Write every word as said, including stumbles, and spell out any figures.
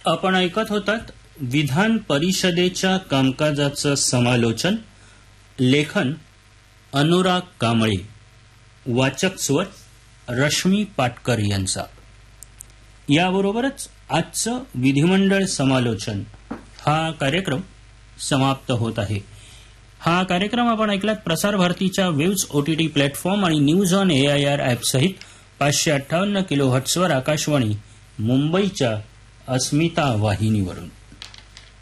आपण ऐकत होतात विधान परिषदेच्या कामकाजाचं समालोचन. लेखन अनुराग कांबळे. वाचक स्वर रश्मी पाटकर यांचा. याबरोबरच आजचं विधिमंडळ समालोचन हा कार्यक्रम समाप्त होत आहे. हा कार्यक्रम आपण ऐकलात प्रसार भारतीच्या वेव्स ओटीटी प्लॅटफॉर्म आणि news on A I R app सहित पाचशे अठ्ठावन्न किलो हट्सवर आकाशवाणी मुंबईच्या अस्मिता वाहिनीवरून.